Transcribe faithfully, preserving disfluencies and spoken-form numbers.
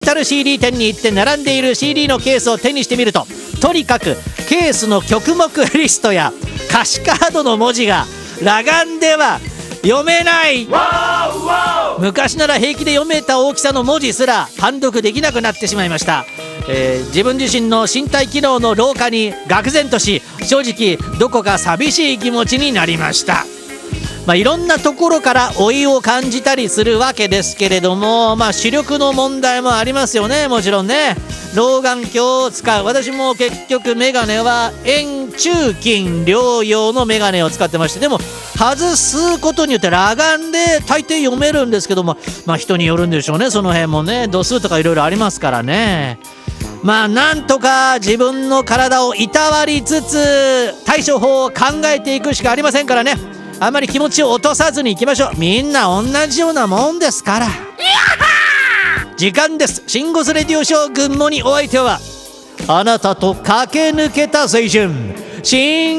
タル シーディー 店に行って並んでいる シーディー のケースを手にしてみると、とにかくケースの曲目リストや歌詞カードの文字が裸眼では読めない。昔なら平気で読めた大きさの文字すら判読できなくなってしまいました。えー、自分自身の身体機能の老化に愕然とし、正直どこか寂しい気持ちになりました。まあ、いろんなところから老いを感じたりするわけですけれども、まあ、視力の問題もありますよね。もちろんね、老眼鏡を使う。私も結局メガネは遠中近両用のメガネを使ってまして、でも外すことによって裸眼で大抵読めるんですけども、まあ人によるんでしょうね。その辺もね、度数とかいろいろありますからね。まあなんとか自分の体をいたわりつつ対処法を考えていくしかありませんからね。あんまり気持ちを落とさずにいきましょう。みんな同じようなもんですから。時間です。シンゴスレディオショーグッモにお相手はあなたと駆け抜けた青春、シン